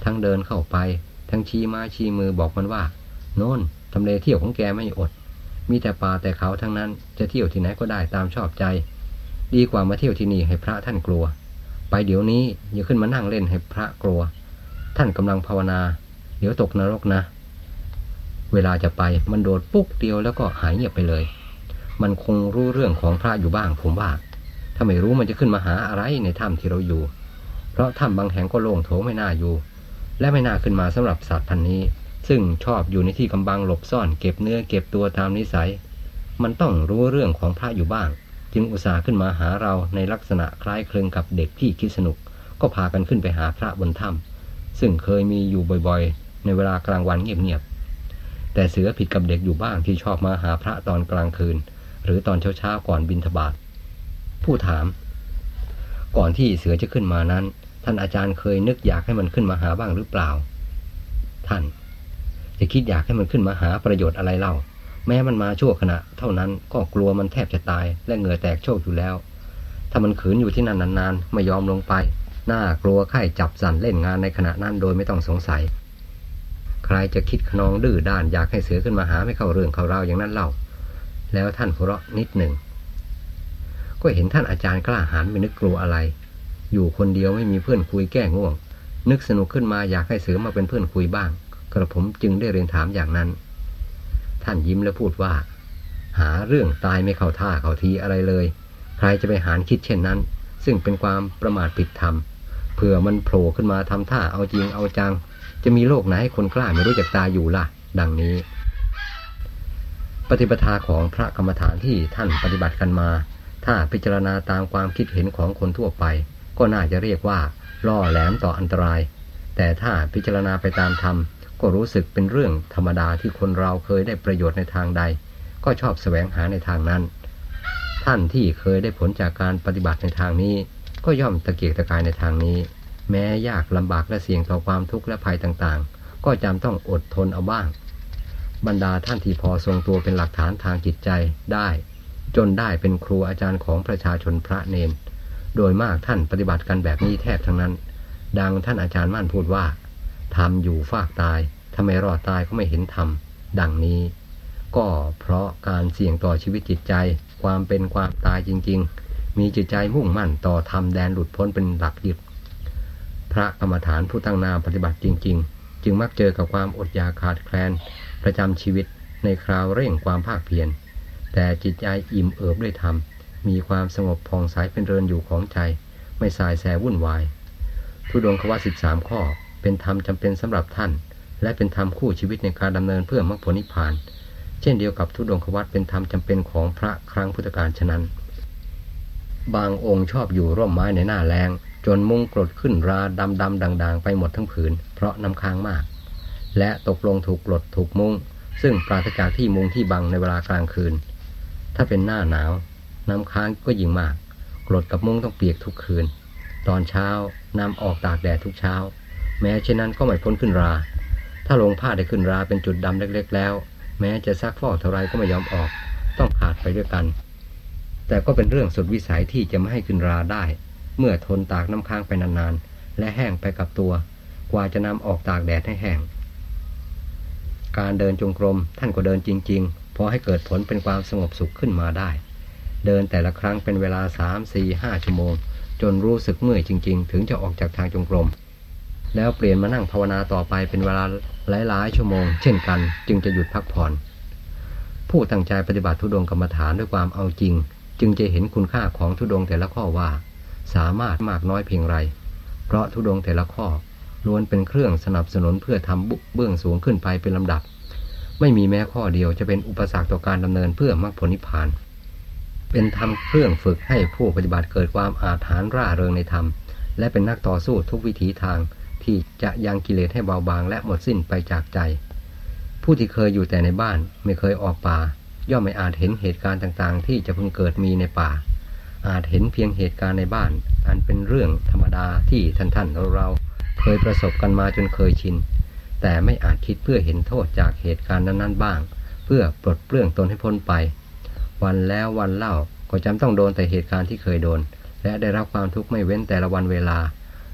ทั้งเดินเข้าไปทั้งชี้ไม้ชี้มือบอกมันว่าโน่นทำเลเที่ยวของแกไม่อดมีแต่ป่าแต่เขาทั้งนั้นจะเที่ยวที่ไหนก็ได้ตามชอบใจดีกว่ามาเที่ยวที่นี่ให้พระท่านกลัวไปเดี๋ยวนี้อย่าขึ้นมานั่งเล่นให้พระกลัวท่านกำลังภาวนาเดี๋ยวตกนรกนะเวลาจะไปมันโดดปุ๊กเดียวแล้วก็หายเงียบไปเลยมันคงรู้เรื่องของพระอยู่บ้างผมว่าถ้าไม่รู้มันจะขึ้นมาหาอะไรในถ้ำที่เราอยู่เพราะถ้ำบางแห่งก็โล่งโถงไม่น่าอยู่และไม่น่าขึ้นมาสำหรับสัตว์พันนี้ซึ่งชอบอยู่ในที่กำบังหลบซ่อนเก็บเนื้อเก็บตัวตามนิสัยมันต้องรู้เรื่องของพระอยู่บ้างจึงอุตส่าห์ขึ้นมาหาเราในลักษณะคล้ายคลึงกับเด็กที่คิดสนุกก็พากันขึ้นไปหาพระบนถ้ำซึ่งเคยมีอยู่บ่อยๆในเวลากลางวันเงียบๆแต่เสือผิดกับเด็กอยู่บ้างที่ชอบมาหาพระตอนกลางคืนหรือตอนเช้าๆก่อนบิณฑบาตผู้ถามก่อนที่เสือจะขึ้นมานั้นท่านอาจารย์เคยนึกอยากให้มันขึ้นมาหาบ้างหรือเปล่าท่านจะคิดอยากให้มันขึ้นมาหาประโยชน์อะไรเล่าแม้มันมาชั่วขณะเท่านั้นก็กลัวมันแทบจะตายและเหงื่อแตกโชกอยู่แล้วถ้ามันขืนอยู่ที่นั่นนานๆไม่ยอมลงไปน่ากลัวไข้จับสั่นเล่นงานในขณะนั้นโดยไม่ต้องสงสัยใครจะคิดขนองดื้อด้านอยากให้เสือขึ้นมาหาไม่เข้าเรื่องเข้าราวอย่างนั้นเล่าแล้วท่านหัวเราะนิดหนึ่งก็เห็นท่านอาจารย์กล้าหาญไม่นึกกลัวอะไรอยู่คนเดียวไม่มีเพื่อนคุยแก้ง่วงนึกสนุกขึ้นมาอยากให้เสือมาเป็นเพื่อนคุยบ้างกระผมจึงได้เรียนถามอย่างนั้นท่านยิ้มและพูดว่าหาเรื่องตายไม่เข้าท่าเข้าทีอะไรเลยใครจะไปหาคิดเช่นนั้นซึ่งเป็นความประมาทผิดธรรมเผื่อมันโผล่ขึ้นมาทำท่าเอาจริงเอาจังจะมีโลกไหนให้คนกล้าไม่รู้จักตายอยู่ล่ะดังนี้ปฏิปทาของพระกรรมฐานที่ท่านปฏิบัติกันมาถ้าพิจารณาตามความคิดเห็นของคนทั่วไปก็น่าจะเรียกว่าล่อแหลมต่ออันตรายแต่ถ้าพิจารณาไปตามธรรมก็รู้สึกเป็นเรื่องธรรมดาที่คนเราเคยได้ประโยชน์ในทางใดก็ชอบแสวงหาในทางนั้นท่านที่เคยได้ผลจากการปฏิบัติในทางนี้ก็ย่อมตะเกียกตะกายในทางนี้แม้ยากลำบากและเสี่ยงต่อความทุกข์และภัยต่างๆก็จำต้องอดทนเอาบ้างบรรดาท่านที่พอทรงตัวเป็นหลักฐานทางจิตใจได้จนได้เป็นครูอาจารย์ของประชาชนพระเนนโดยมากท่านปฏิบัติกันแบบนี้แทบทั้งนั้นดังท่านอาจารย์มั่นพูดว่าทำอยู่ฟากตายถ้าไม่รอดตายก็ไม่เห็นธรรมดังนี้ก็เพราะการเสี่ยงต่อชีวิตจิตใจความเป็นความตายจริงๆมีจิตใจมุ่งมั่นต่อธรรมแดนหลุดพ้นเป็นหลักยึดพระกรรมฐานผู้ตั้งนามปฏิบัติจริงๆจึงมักเจอกับความอดอยากขาดแคลนประจำชีวิตในคราวเร่งความภาคเพียรแต่จิตใจอิ่มเอิบด้วยธรรมมีความสงบผ่องใสเป็นเรือนอยู่ของใจไม่สายแสวุ่นวายธุดงควัตร13ข้อเป็นธรรมจำเป็นสำหรับท่านและเป็นธรรมคู่ชีวิตในการดำเนินเพื่อมรรคผลนิพพานเช่นเดียวกับธุดงควัตรเป็นธรรมจำเป็นของพระครั้งพุทธกาลฉะนั้นบางองค์ชอบอยู่ร่มไม้ในหน้าแล้งจนมุงกรดขึ้นราดำด่างๆไปหมดทั้งผืนเพราะน้ำค้างมากและตกลงถูกกรดถูกมุงซึ่งปราศจากที่มุงที่บังในเวลากลางคืนถ้าเป็นหน้าหนาวน้ำค้างก็ยิ่งมากกรดกับมุงต้องเปียกทุกคืนตอนเช้านำออกตากแดดทุกเช้าแม้เช่นนั้นก็ไม่พ้นขึ้นราถ้าลงผ้าได้ขึ้นราเป็นจุดดำเล็กๆแล้วแม้จะซักฟอกเท่าไรก็ไม่ยอมออกต้องขาดไปด้วยกันแต่ก็เป็นเรื่องสุดวิสัยที่จะไม่ให้ขึ้นราได้เมื่อทนตากน้ำค้างไปนานๆและแห้งไปกับตัวกว่าจะนำออกตากแดดให้แห้งการเดินจงกรมท่านก็เดินจริงๆพอให้เกิดผลเป็นความสงบสุขขึ้นมาได้เดินแต่ละครั้งเป็นเวลา 3-4-5 ชั่วโมงจนรู้สึกเมื่อยจริงๆถึงจะออกจากทางจงกรมแล้วเปลี่ยนมานั่งภาวนาต่อไปเป็นเวลาหลายๆชั่วโมงเช่นกันจึงจะหยุดพักผ่อนผู้ตั้งใจปฏิบัติธุดงค์กรรมฐานด้วยความเอาจริงจึงจะเห็นคุณค่าของธุดงค์แต่ละข้อว่าสามารถมากน้อยเพียงไรเพราะธุดงค์แต่ละข้อล้วนเป็นเครื่องสนับสนุนเพื่อทำเบื้องสูงขึ้นไปเป็นลำดับไม่มีแม้ข้อเดียวจะเป็นอุปสรรคต่อการดำเนินเพื่อมรรคผลนิพพานเป็นธรรมเครื่องฝึกให้ผู้ปฏิบัติเกิดความอาถรรพ์ร่าเริงในธรรมและเป็นนักต่อสู้ทุกวิถีทางที่จะยังกิเลสให้เบาบางและหมดสิ้นไปจากใจผู้ที่เคยอยู่แต่ในบ้านไม่เคยออกป่าย่อมไม่อาจเห็นเหตุการณ์ต่างๆที่จะพึงเกิดมีในป่าอาจเห็นเพียงเหตุการณ์ในบ้านอันเป็นเรื่องธรรมดาที่ท่านเราเคยประสบกันมาจนเคยชินแต่ไม่อาจคิดเพื่อเห็นโทษจากเหตุการณ์นั้นๆบ้างเพื่อปลดเปลื้องตนให้พ้นไปวันแล้ววันเล่าก็จำต้องโดนแต่เหตุการณ์ที่เคยโดนและได้รับความทุกข์ไม่เว้นแต่ละวันเวลา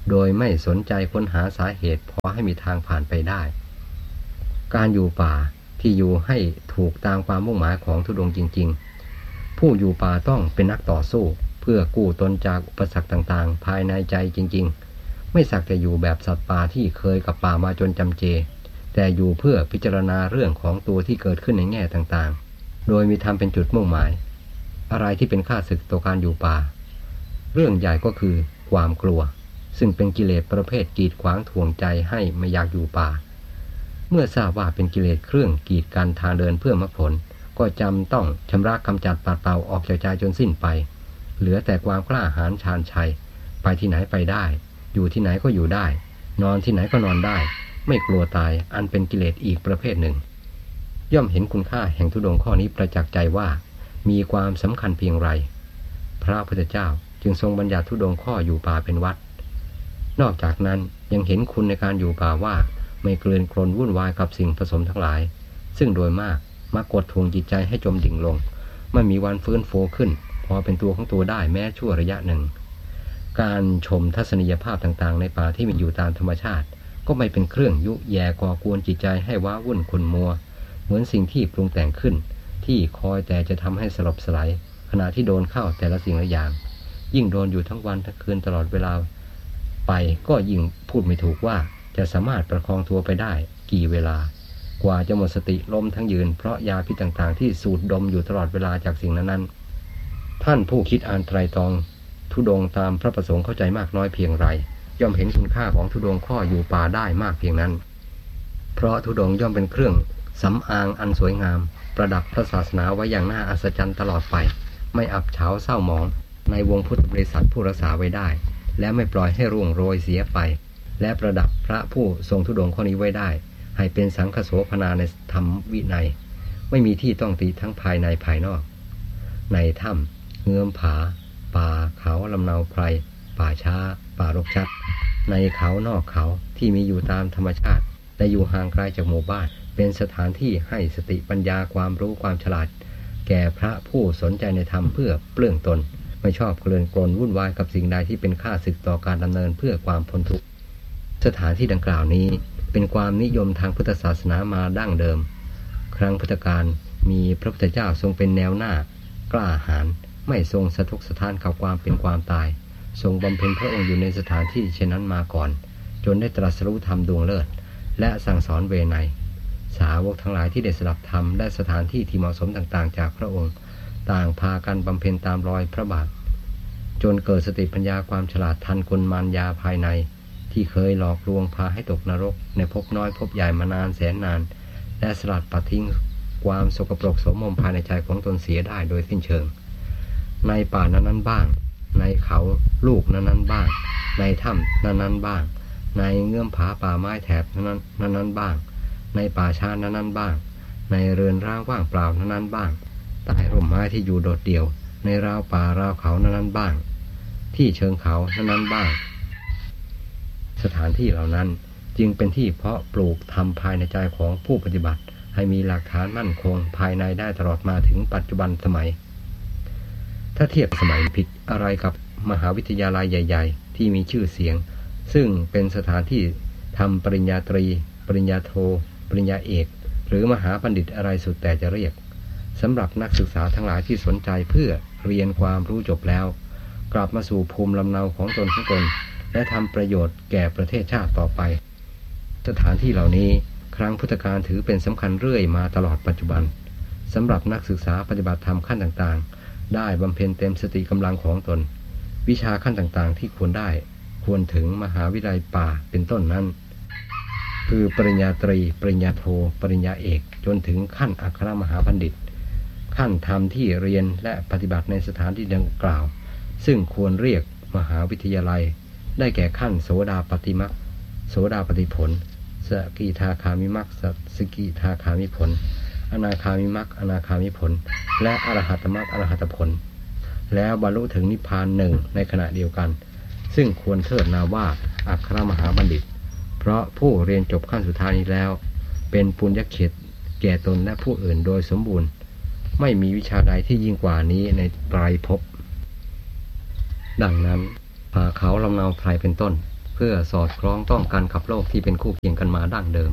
โดยไม่สนใจค้นหาสาเหตุพอให้มีทางผ่านไปได้การอยู่ป่าที่อยู่ให้ถูกตามความมุ่งหมายของธุดงค์จริงๆผู้อยู่ป่าต้องเป็นนักต่อสู้เพื่อกู้ตนจากอุปสรรคต่างๆภายในใจจริงๆไม่สักแต่อยู่แบบสัตว์ป่าที่เคยกับป่ามาจนจำเจแต่อยู่เพื่อพิจารณาเรื่องของตัวที่เกิดขึ้นในแง่ต่างๆโดยมีธรรมเป็นจุดมุ่งหมายอะไรที่เป็นข้าศึกต่อการอยู่ป่าเรื่องใหญ่ก็คือความกลัวซึ่งเป็นกิเลสประเภทกีดขวางถ่วงใจให้ไม่อยากอยู่ป่าเมื่อทราบว่าเป็นกิเลสเครื่องกีดกันทางเดินเพื่อมรรคผลก็จำต้องชำระกำจัดปัดเป่าออกจากใจจนสิ้นไปเหลือแต่ความกล้าหาญชาญชัยไปที่ไหนไปได้อยู่ที่ไหนก็อยู่ได้นอนที่ไหนก็นอนได้ไม่กลัวตายอันเป็นกิเลสอีกประเภทหนึ่งย่อมเห็นคุณค่าแห่งธุดงค์ข้อนี้ประจักษ์ใจว่ามีความสำคัญเพียงไรพระพุทธเจ้าจึงทรงบัญญัติธุดงค์ข้ออยู่ป่าเป็นวัดนอกจากนั้นยังเห็นคุณในการอยู่ป่าว่าไม่เกลื่อนกลนวุ่นวายกับสิ่งผสมทั้งหลายซึ่งโดยมากมักกดทวงจิตใจให้จมดิ่งลงไม่มีวันฟื้นฟูขึ้นพอเป็นตัวของตัวได้แม้ชั่วระยะหนึ่งการชมทัศนียภาพต่างๆในป่าที่มีอยู่ตามธรรมชาติก็ไม่เป็นเครื่องยุแย่ก่อกวนจิตใจให้ว้าวุ่นขุ่นมัวเหมือนสิ่งที่ปรุงแต่งขึ้นที่คอยแต่จะทำให้สลบสลายขณะที่โดนเข้าแต่ละสิ่งละอย่างยิ่งโดนอยู่ทั้งวันทั้งคืนตลอดเวลาไปก็ยิ่งพูดไม่ถูกว่าจะสามารถประคองตัวไปได้กี่เวลากว่าจะหมดสติล้มทั้งยืนเพราะยาพิษต่างๆที่สูดดมอยู่ตลอดเวลาจากสิ่งนั้นๆท่านผู้คิดอ่านไตรตรองธุดงค์ตามพระประสงค์เข้าใจมากน้อยเพียงไรย่อมเห็นคุณค่าของธุดงค์ข้ออยู่ป่าได้มากเพียงนั้นเพราะธุดงค์ย่อมเป็นเครื่องสำอางอันสวยงามประดับพระศาสนาไว้อย่างน่าอัศจรรย์ตลอดไปไม่อับเฉาเศร้าหมองในวงพุทธบริษัทผู้รักษาไว้ได้และไม่ปล่อยให้ร่วงโรยเสียไปและประดับพระผู้ทรงธุดงค์ข้อนี้ไว้ได้ให้เป็นสังฆโสภณาในธรรมวินัยไม่มีที่ต้องติทั้งภายในภายนอกในถ้ำเงื้อมผาป่าเขาลำเนาไพรป่าช้าป่ารกชัดในเขานอกเขาที่มีอยู่ตามธรรมชาติและอยู่ห่างไกลจากหมู่บ้านเป็นสถานที่ให้สติปัญญาความรู้ความฉลาดแก่พระผู้สนใจในธรรมเพื่อเปลื้องตนไม่ชอบเกลื่อนกลนวุ่นวายกับสิ่งใดที่เป็นข้าศึกต่อการดำเนินเพื่อความพ้นทุกข์สถานที่ดังกล่าวนี้เป็นความนิยมทางพุทธศาสนามาดั้งเดิมครั้งพุทธกาลมีพระพุทธเจ้าทรงเป็นแนวหน้ากล้าหาญไม่ทรงสะทกสะท้านกับความเป็นความตายทรงบำเพ็ญพระองค์อยู่ในสถานที่เช่นนั้นมาก่อนจนได้ตรัสรู้ธรรมดวงเลิศและสั่งสอนเวไนยสาวกทั้งหลายที่ได้สดับธรรมและสถานที่ที่เหมาะสมต่างๆจากพระองค์ต่างพากันบำเพ็ญตามรอยพระบาทจนเกิดสติปัญญาความฉลาดทันกลมารยาภายในที่เคยหลอกลวงพาให้ตกนรกในภพน้อยภพใหญ่มานานแสนนานและสลัดปัดทิ้งความสกปรกโสมมภายในใจของตนเสียได้โดยสิ้นเชิงในป่านั้นบ้างในเขาลูกนั้นบ้างในถ้ำนั้นบ้างในเงื่อมผาป่าไม้แถบนั้นบ้างในป่าช้านั้นบ้างในเรือนร่างว่างเปล่านั้นบ้างใต้ร่มไม้ที่อยู่โดดเดี่ยวในราวป่าราวเขานั้นบ้างที่เชิงเขานั้นบ้างสถานที่เหล่านั้นจึงเป็นที่เพาะปลูกทำภายในใจของผู้ปฏิบัติให้มีหลักฐานมั่นคงภายในได้ตลอดมาถึงปัจจุบันสมัยถ้าเทียบสมัยผิดอะไรกับมหาวิทยาลัยใหญ่ๆที่มีชื่อเสียงซึ่งเป็นสถานที่ทำปริญญาตรีปริญญาโทปริญญาเอกหรือมหาบัณฑิตอะไรสุดแต่จะเรียกสำหรับนักศึกษาทั้งหลายที่สนใจเพื่อเรียนความรู้จบแล้วกลับมาสู่ภูมิลำเนาของตนและทำประโยชน์แก่ประเทศชาติต่อไปสถานที่เหล่านี้ครั้งพุทธกาลถือเป็นสำคัญเรื่อยมาตลอดปัจจุบันสำหรับนักศึกษาปฏิบัติธรรมขั้นต่างๆได้บำเพ็ญเต็มสติกำลังของตนวิชาขั้นต่างๆที่ควรได้ควรถึงมหาวิทยาลัยป่าเป็นต้นนั้นคือปริญญาตรีปริญญาโทปริญญาเอกจนถึงขั้นอัครมหาบัณฑิตขั้นธรรมที่เรียนและปฏิบัติในสถานที่ดังกล่าวซึ่งควรเรียกมหาวิทยาลัยได้แก่ขั้นโสดาปัตติมรรคโสดาปัตติผลสกิทาคามิมรรคสกิทาคามิผลอนาคามิมรรคอนาคามิผลและอรหัตมรรคอรหัตผลแล้วบรรลุถึงนิพพานหนึ่งในขณะเดียวกันซึ่งควรเทิดนาว่าอัครมหาบัณฑิตเพราะผู้เรียนจบขั้นสุดท้ายนี้แล้วเป็นปุญญเขตแก่ตนและผู้อื่นโดยสมบูรณ์ไม่มีวิชาใดที่ยิ่งกว่านี้ในไตรภพดังนั้นป่าเขาลำเนาไพรเป็นต้นพื่อสอดคล้องต้องกันกับโลกที่เป็นคู่เคียงกันมาดั้งเดิม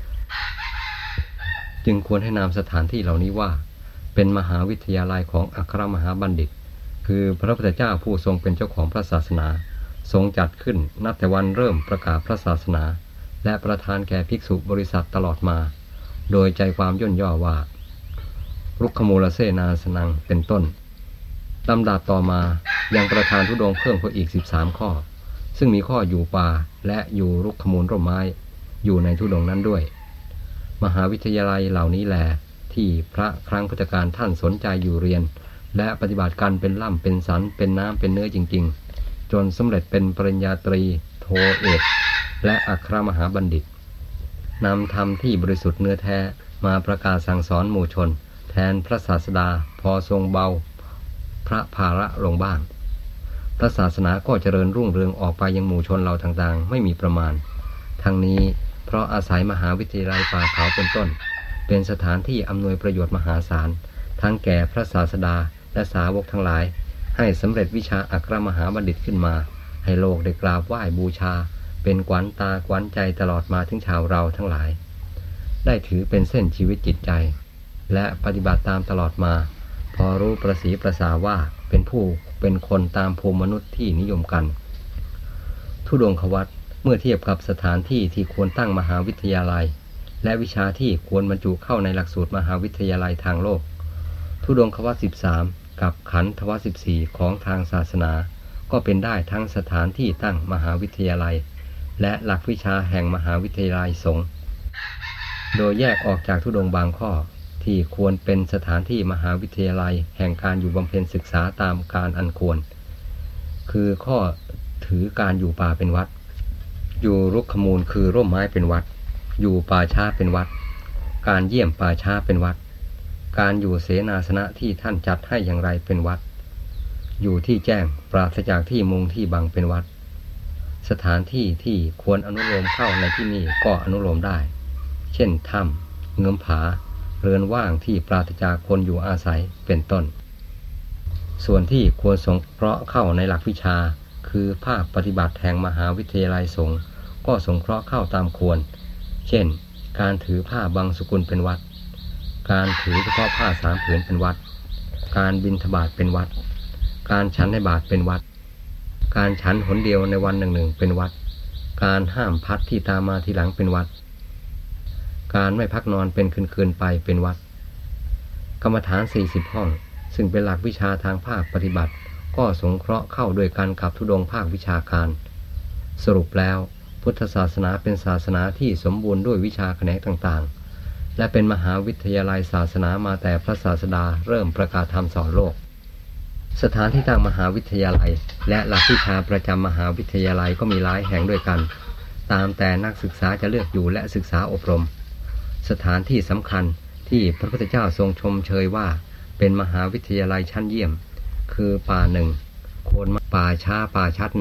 จึงควรให้นามสถานที่เหล่านี้ว่าเป็นมหาวิทยาลัยของอัครมหาบัณฑิตคือพระพุทธเจ้าผู้ทรงเป็นเจ้าของพระศาสนาทรงจัดขึ้นนับแต่วันเริ่มประกาศพระศาสนาและประทานแก่ภิกษุบริษัทตลอดมาโดยใจความย่นย่อว่ารุกขมูลเสนาสนังเป็นต้นลำดับต่อมายังประทานธุดงค์เพิ่มเข้าอีก13ข้อซึ่งมีข้ออยู่ป่าและอยู่รุกขมูลร่มไม้อยู่ในธุดงค์นั้นด้วยมหาวิทยาลัยเหล่านี้แลที่พระครั้งพุทธกาลท่านสนใจอยู่เรียนและปฏิบัติการเป็นล่ำเป็นสันเป็นน้ำเป็นเนื้อจริงๆจนสำเร็จเป็นปริญญาตรีโทเอกและอัครมหาบัณฑิตนำธรรมที่บริสุทธิ์เนื้อแท้มาประกาศสั่งสอนหมู่ชนแทนพระศาสดาพอทรงเบาพระภาระลงบ้างพระศาสนาก็เจริญรุ่งเรืองออกไปยังหมู่ชนเหล่าต่างๆไม่มีประมาณทั้งนี้เพราะอาศัยมหาวิทยาลัยป่าเขาเป็นต้นเป็นสถานที่อำนวยประโยชน์มหาศาลทั้งแก่พระศาสดาและสาวกทั้งหลายให้สำเร็จวิชาอัครมหาบัณฑิตขึ้นมาให้โลกได้กราบไหว้บูชาเป็นขวัญตาขวัญใจตลอดมาถึงชาวเราทั้งหลายได้ถือเป็นเส้นชีวิตจิตใจและปฏิบัติตามตลอดมาพอรู้ประสีประสาว่าเป็นผู้เป็นคนตามภูมิมนุษย์ที่นิยมกันธุดงควัตรเมื่อเทียบกับสถานที่ที่ควรตั้งมหาวิทยาลัยและวิชาที่ควรบรรจุเข้าในหลักสูตรมหาวิทยาลัยทางโลกธุดงควัตร13กับขันธวัตร14ของทางศาสนาก็เป็นได้ทั้งสถานที่ตั้งมหาวิทยาลัยและหลักวิชาแห่งมหาวิทยาลัยสงฆ์โดยแยกออกจากธุดงค์บางข้อที่ควรเป็นสถานที่มหาวิทยาลัยแห่งการอยู่บำเพ็ญศึกษาตามการอันควรคือข้อถือการอยู่ป่าเป็นวัดอยู่รุกขมูลคือร่มไม้เป็นวัดอยู่ป่าช้าเป็นวัดการเยี่ยมป่าช้าเป็นวัดการอยู่เสนาสนะที่ท่านจัดให้อย่างไรเป็นวัดอยู่ที่แจ้งปราศจากที่มุงที่บังเป็นวัดสถานที่ที่ควรอนุโลมเข้าในที่นี้ก็อนุโลมได้เช่นถ้ำเงื้อมผาเรือนว่างที่ปราศจากคนอยู่อาศัยเป็นต้นส่วนที่ควรสงเคราะห์เข้าในหลักวิชาคือภาคปฏิบัติแห่งมหาวิทยาลัยสงฆ์ก็สงเคราะห์เข้าตามควรเช่นการถือผ้าบางสกุลเป็นวัดการถือเฉพาะผ้า3 ผืนเป็นวัดการบิณฑบาตเป็นวัดการฉันในบาตรเป็นวัดการฉันหนเดียวในวันหนึ่งเป็นวัดการห้ามพัดที่ตามมาทีหลังเป็นวัดการไม่พักนอนเป็นคืนๆไปเป็นวัดกรรมฐาน40 ห้องซึ่งเป็นหลักวิชาทางภาคปฏิบัติก็สงเคราะห์เข้าด้วยกันกับธุดงค์ภาควิชาการสรุปแล้วพุทธศาสนาเป็นศาสนาที่สมบูรณ์ด้วยวิชาแขนงต่างๆและเป็นมหาวิทยาลัยศาสนามาแต่พระศาสดาเริ่มประกาศธรรมสอนโลกสถานที่ตั้งมหาวิทยาลัยและหลักวิชาประจำมหาวิทยาลัยก็มีหลายแห่งด้วยกันตามแต่นักศึกษาจะเลือกอยู่และศึกษาอบรมสถานที่สำคัญที่พระพุทธเจ้าทรงชมเชยว่าเป็นมหาวิทยาลัยชั้นเยี่ยมคือป่า1โคนป่าช้าป่าชัด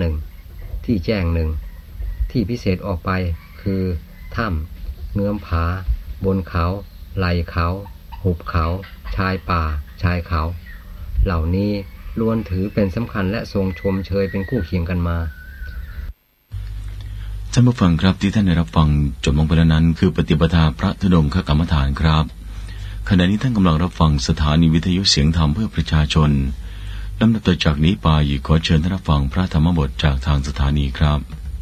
1ที่แจ้ง1ที่พิเศษออกไปคือถ้ำเงื้อมผาบนเขาไหล่เขาหุบเขาชายป่าชายเขาเหล่านี้ล้วนถือเป็นสำคัญและทรงชมเชยเป็นคู่เคียงกันมาท่านผู้ฟังครับที่ท่านได้รับฟังจบลงไปแล้วนั้นคือปฏิปทาพระธุดงคกรรมฐานครับขณะนี้ท่านกำลังรับฟังสถานีวิทยุเสียงธรรมเพื่อประชาชนลำดับต่อจากนี้ไปขอเชิญท่านรับฟังพระธรรมบทจากทางสถานีครับ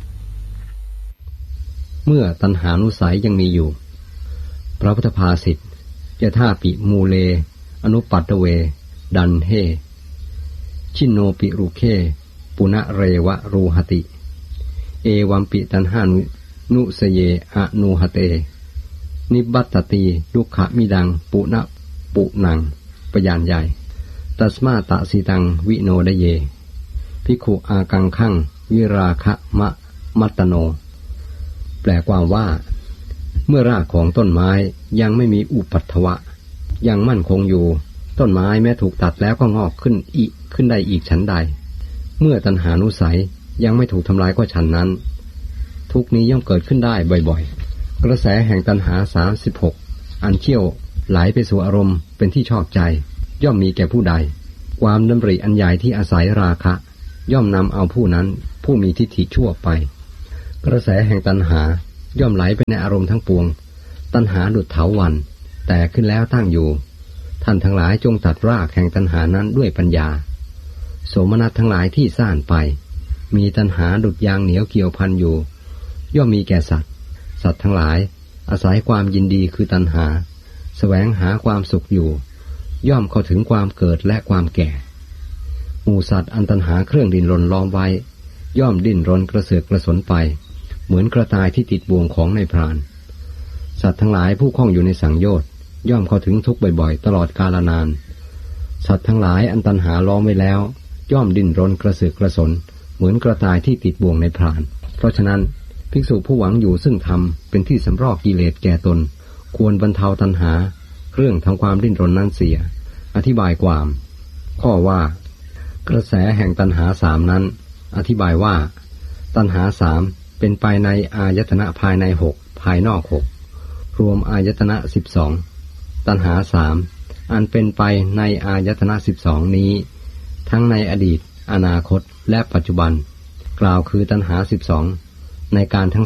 เมื่อตัณหานุสัยยังมีอยู่พระพุทธภาษิตยถาปิมูเลอนุปัตตเวดันเฮชินโนปิรุเคปุณเรวะรูหติเอวัมปิตัณหานุสเยอนุหเตนิบัตตติดุขะมิดังปุณปุนังปยานใหญ่ตัสมาตะสิตังวิโนดเยภิกขุอากังขังวิราคะมะมัตตโนแปลความว่าเมื่อรากของต้นไม้ยังไม่มีอุปัฏฐวะยังมั่นคงอยู่ต้นไม้แม้ถูกตัดแล้วก็งอกขึ้นได้อีกฉันใดเมื่อตัณหานุสัยยังไม่ถูกทำลายก็ฉันนั้นทุกนี้ย่อมเกิดขึ้นได้บ่อยๆกระแสแห่งตัณหา36อันเชี่ยวไหลไปสู่อารมณ์เป็นที่ชอบใจย่อมมีแก่ผู้ใดความดำริอันใหญ่ที่อาศัยราคะย่อมนำเอาผู้นั้นผู้มีทิฏฐิชั่วไปกระแสแห่งตัณหาย่อมไหลไปในอารมณ์ทั้งปวงตัณหาดุจเถาวัลย์แต่ขึ้นแล้วตั้งอยู่ท่านทั้งหลายจงตัดรากแห่งตัณหานั้นด้วยปัญญาโสมนัสทั้งหลายที่ซ่านไปมีตัณหาดุจยางเหนียวเกี่ยวพันอยู่ย่อมมีแก่สัตว์ทั้งหลายอาศัยความยินดีคือตัณหาแสวงหาความสุขอยู่ย่อมเข้าถึงความเกิดและความแก่หมู่สัตว์อันตัณหาเครื่องดิ้นรนล้อมไว้ย่อมดิ้นรนกระเสือกกระสนไปเหมือนกระต่ายที่ติดบ่วงของนายพรานสัตว์ทั้งหลายผู้คล้องอยู่ในสังโยชน์ย่อมเข้าถึงทุกข์บ่อยๆตลอดกาลนานสัตว์ทั้งหลายอันตัณหาล้อมไว้แล้วย่อมดิ้นรนกระเสือกกระสนเหมือนกระต่ายที่ติดบ่วงนายพรานเพราะฉะนั้นภิกษุผู้หวังอยู่ซึ่งธรรมเป็นที่สำรอกกิเลสแก่ตนควรบรรเทาตัณหาเรื่องทำความดิ้นรนนั้นเสียอธิบายความข้อว่ากระแสแห่งตัณหาสามนั้นอธิบายว่าตัณหาสามเป็นไปในอายตนะภายใน6ภายนอก6รวมอายตนะ12ตัณหาสามอันเป็นไปในอายตนะ12นี้ทั้งในอดีตอนาคตและปัจจุบันกล่าวคือตัณหา12ในการทั้ง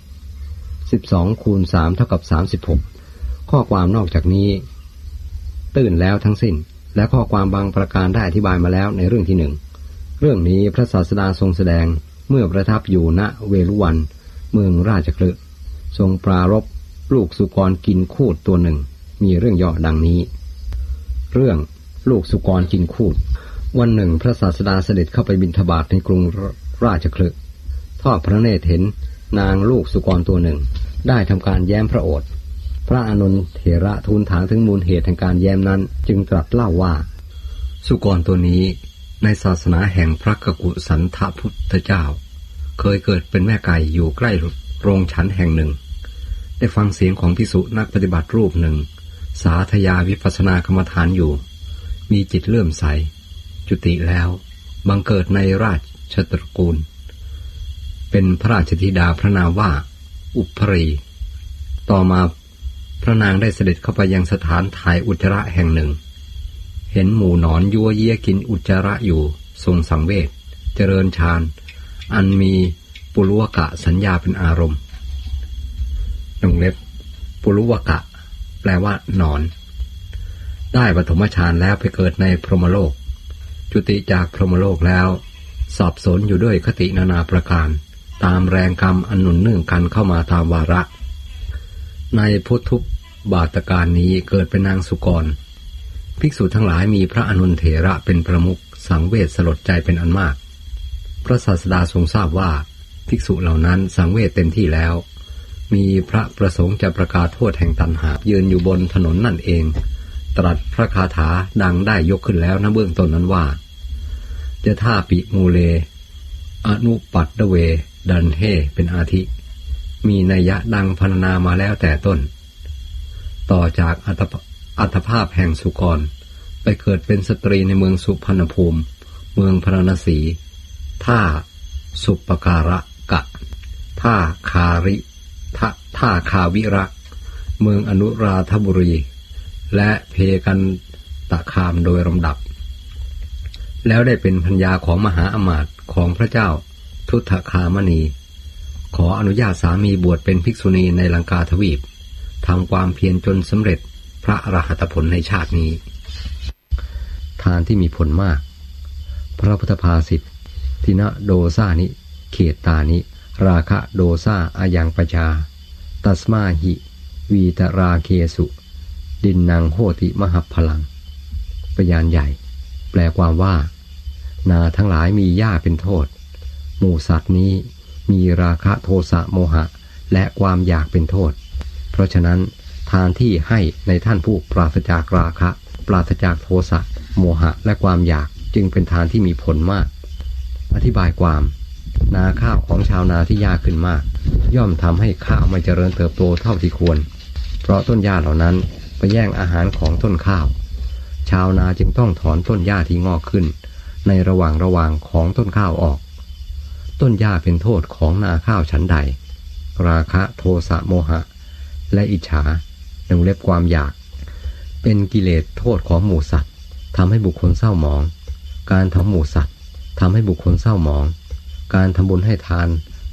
12คูณ3เท่ากับ36ข้อความนอกจากนี้ตื่นแล้วทั้งสิ้นและข้อความบางประการได้อธิบายมาแล้วในเรื่องที่1เรื่องนี้พระศาสดาทรงแสดงเมื่อประทับอยู่ณเวฬุวันเมืองราชคฤห์ทรงปรารภลูกสุกรกินคูดตัวหนึ่งมีเรื่องย่อดังนี้เรื่องลูกสุกรกินคูดวันหนึ่งพระศาสดาเสด็จเข้าไปบิณฑบาตในกรุงราชคฤห์ทอดพระเนตรเห็นนางลูกสุกรตัวหนึ่งได้ทำการแย้มพระโอษฐ์พระอานนท์เถระทูลถามถึงมูลเหตุแห่งการแย้มนั้นจึงตรัสเล่าว่าสุกรตัวนี้ในศาสนาแห่งพระกกุสันทพุทธเจ้าเคยเกิดเป็นแม่ไก่อยู่ใกล้โรงฉันแห่งหนึ่งได้ฟังเสียงของภิกษุนักปฏิบัติรูปหนึ่งสาธยายวิปัสสนากรรมฐานอยู่มีจิตเลื่อมใสจุติแล้วบังเกิดในราชตระกูลเป็นพระราชธิดาพระนามว่าอุปรีต่อมาพระนางได้เสด็จเข้าไปยังสถานถ่ายอุจจาระแห่งหนึ่งเห็นหมู่หนอนยั่วเยี่ยกินอุจจาระอยู่ทรงสังเวชเจริญฌานอันมีปุรุวกะสัญญาเป็นอารมณ์เล็บปุรุวกะแปลว่าหนอนได้ปฐมฌานแล้วไปเกิดในพรหมโลกจุติจากพรหมโลกแล้วสอบสนอยู่ด้วยคตินานาประการตามแรงกรรมอันหนุนเนื่องกันเข้ามาตามวาระในพุทธุบาทการนี้เกิดเป็นนางสุกรภิกษุทั้งหลายมีพระอานนท์เถระเป็นประมุขสังเวชสลดใจเป็นอันมากพระศาสดาทรงทราบว่าภิกษุเหล่านั้นสังเวชเต็มที่แล้วมีพระประสงค์จะประกาศโทษแห่งตัณหายืนอยู่บนถนนนั่นเองตรัสพระคาถาดังได้ยกขึ้นแล้วณเบื้องต้นนั้นว่าจะท่าปิมูเลอนุปัตตเวดันเฮเป็นอาทิมีนัยยะดังพรรณนามาแล้วแต่ต้นต่อจากอัตภาพแห่งสุกรไปเกิดเป็นสตรีในเมืองสุพรรณภูมิเมืองพราณสีท่าสุปการะกะท่าคาริท่าคาวิระเมืองอนุราธบุรีและเพกันตะคามโดยลำดับแล้วได้เป็นพัญญาของมหาอมาตย์ของพระเจ้าทุตถคามณีขออนุญาตสามีบวชเป็นภิกษุณีในลังกาทวีปทำความเพียรจนสำเร็จพระอรหัตผลในชาตินี้ทานที่มีผลมากพระพุทธภาษิตทินะโดซานิเขตตานิราคะโดซาอายังปชาตัสมาหิวีตราเคสุดินนางโหติมหัพพลังพยานใหญ่แปลความว่านาทั้งหลายมีหญ้าเป็นโทษหมู่สัตว์นี้มีราคะโทสะโมหะและความอยากเป็นโทษเพราะฉะนั้นทานที่ให้ในท่านผู้ปราศจากราคะปราศจากโทสะโมหะและความอยากจึงเป็นทานที่มีผลมากอธิบายความนาข้าวของชาวนาที่ยากขึ้นมากย่อมทำให้ข้าวไม่เจริญเติบโตเท่าที่ควรเพราะต้นหญ้าเหล่านั้นไปแย่งอาหารของต้นข้าวชาวนาจึงต้องถอนต้นหญ้าที่งอกขึ้นในระหว่างของต้นข้าวออกต้นหญ้าเป็นโทษของนาข้าวฉันใดราคะโทสะโมหะและอิจฉาเล็บความอยากเป็นกิเลสโทษของหมู่สัตว์ทำให้บุคคลเศร้าหมองการทำหมู่สัตว์ทำให้บุคคลเศร้าหมองการทำบุญให้ทาน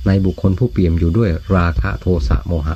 ในบุคคลผู้เปี่ยมอยู่ด้วยราคะโทสะโมหะ